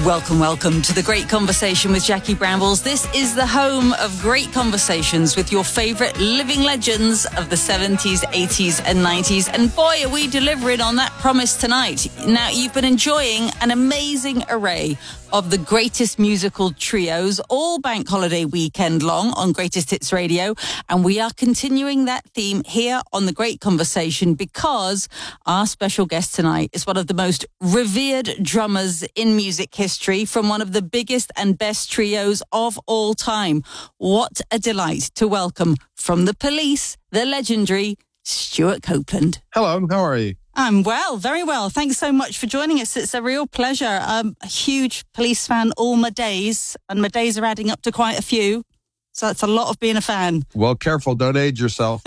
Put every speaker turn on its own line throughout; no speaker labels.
Welcome to The Great Conversation with Jackie Brambles. This is the home of great conversations with your favourite living legends of the 70s, 80s and 90s. And boy, are we delivering on that promise tonight. Now, you've been enjoying an amazing array of the greatest musical trios all bank holiday weekend long on Greatest Hits Radio. And we are continuing that theme here on The Great Conversation because our special guest tonight is one of the most revered drummers in music history from one of the biggest and best trios of all time. What a delight to welcome from The Police, the legendary Stewart Copeland.
Hello, how are you?
I'm well, very well. Thanks so much for joining us. It's a real pleasure. I'm a huge Police fan all my days, and my days are adding up to quite a few. So that's a lot of being a fan.
Well, careful, don't age yourself.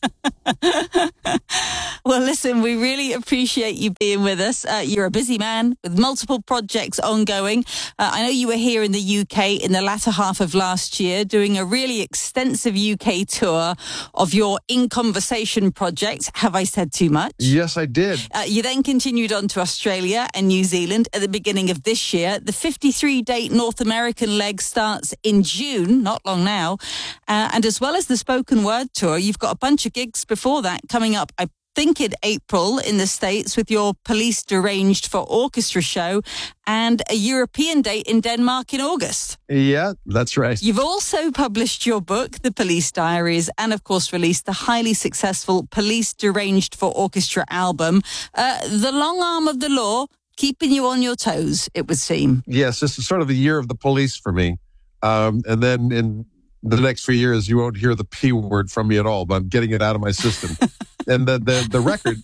Well, listen, we really appreciate you being with us. You're a busy man with multiple projects ongoing. I know you were here in the UK in the latter half of last year doing a really extensive UK tour of your In Conversation project. Have I said too much?
Yes, I did.
You then continued on to Australia and New Zealand at the beginning of this year. The 53-date North American leg starts in June, not long now. And as well as the spoken word tour, you've got a bunch of gigs before that coming up, I think in April in the States with your Police Deranged for Orchestra show and a European date in Denmark in August.
Yeah, that's right.
You've also published your book, The Police Diaries, and of course released the highly successful Police Deranged for Orchestra album. The long arm of the law, keeping you on your toes, it would seem.
Yes, this is sort of the year of the police for me. And then in the next few years, you won't hear the P word from me at all, but I'm getting it out of my system. And the record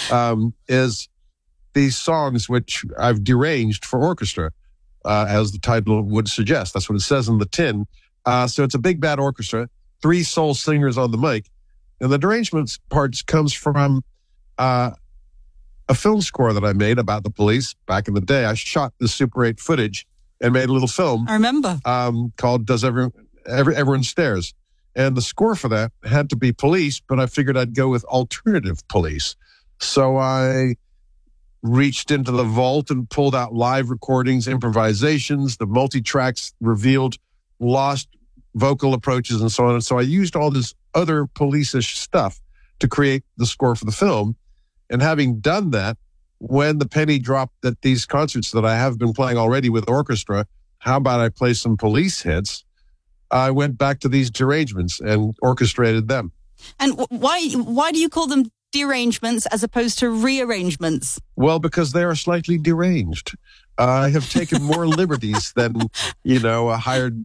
is these songs which I've deranged for orchestra, as the title would suggest. That's what it says in the tin. So it's a big bad orchestra, 3 soul singers on the mic. And the derangements parts comes from a film score that I made about the police back in the day. I shot the Super 8 footage and made a little film.
I remember.
Called Does Everyone Stares. And the score for that had to be police, but I figured I'd go with alternative police. So I reached into the vault and pulled out live recordings, improvisations, the multi-tracks revealed lost vocal approaches and so on. And so I used all this other police-ish stuff to create the score for the film. And having done that, when the penny dropped at these concerts that I have been playing already with orchestra, how about I play some police hits? I went back to these derangements and orchestrated them.
And why do you call them derangements as opposed to rearrangements?
Well, because they are slightly deranged. I have taken more liberties than, a hired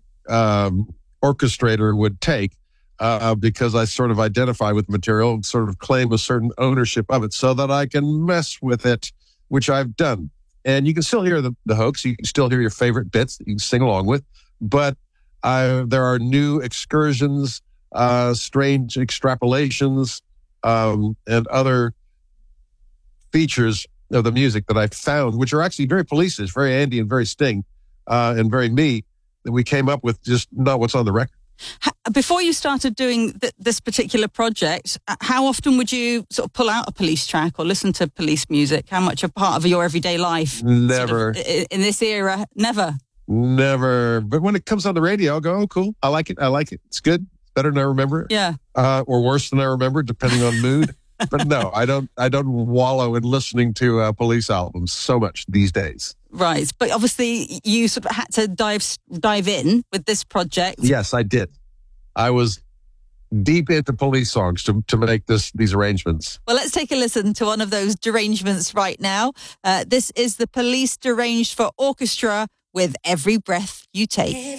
orchestrator would take because I sort of identify with material and sort of claim a certain ownership of it so that I can mess with it, which I've done. And you can still hear the hooks. You can still hear your favorite bits that you can sing along with. But there are new excursions, strange extrapolations, and other features of the music that I found, which are actually very police-ish, very Andy and very Sting, and very me, that we came up with, just not what's on the record.
Before you started doing this particular project, how often would you sort of pull out a police track or listen to police music? How much a part of your everyday life?
Never.
Sort of, in this era, never.
Never. But when it comes on the radio, I'll go, oh, cool. I like it. It's good. It's better than I remember.
Yeah.
Or worse than I remember, depending on mood. But no, I don't wallow in listening to police albums so much these days.
Right. But obviously you sort of had to dive in with this project.
Yes, I did. I was deep into police songs to make these arrangements.
Well, let's take a listen to one of those derangements right now. This is the Police Deranged for Orchestra with Every Breath You Take.